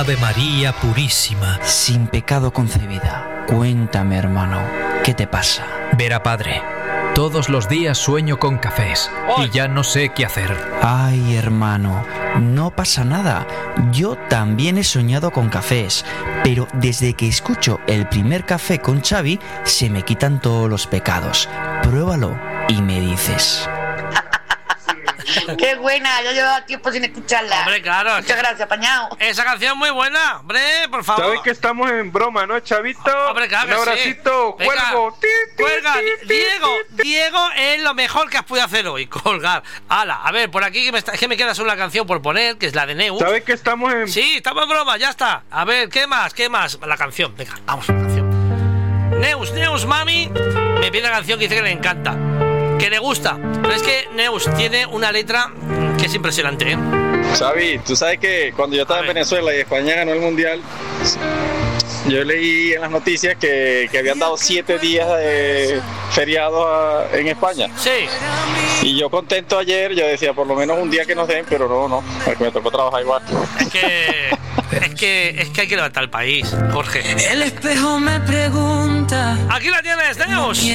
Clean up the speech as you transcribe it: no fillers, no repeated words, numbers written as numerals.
Ave María Purísima, sin pecado concebida. Cuéntame, hermano, ¿qué te pasa? Vera Padre, todos los días sueño con cafés y ya no sé qué hacer. Ay, hermano, no pasa nada. Yo también he soñado con cafés, pero desde que escucho el primer café con Xavi, se me quitan todos los pecados. Pruébalo y me dices. ¡Qué buena! Yo llevaba tiempo sin escucharla. Hombre, claro. Muchas gracias, pañao. Esa canción muy buena, hombre, por favor. Sabes que estamos en broma, ¿no, Chavito? Hombre, claro que un abracito, sí. Venga, cuelgo. Cuelga, Diego es lo mejor que has podido hacer hoy, colgar. Hala, a ver, por aquí que me queda solo una canción por poner, que es la de Neus. ¿Sabes que estamos en...? Sí, estamos en broma, ya está. A ver, ¿qué más? La canción, venga, vamos a la canción. Neus, mami, me pide la canción que dice que le encanta, que le gusta. Pero es que Neus tiene una letra que es impresionante, ¿eh? Xavi, tú sabes que cuando yo estaba en Venezuela y España ganó el Mundial, yo leí en las noticias que habían dado 7 días de feriados en España. Sí. Y yo contento ayer, yo decía, por lo menos un día que nos den, pero no, porque me tocó trabajar igual. Es que hay que levantar el país, Jorge. El espejo me pregunta. Aquí la tienes, Neus.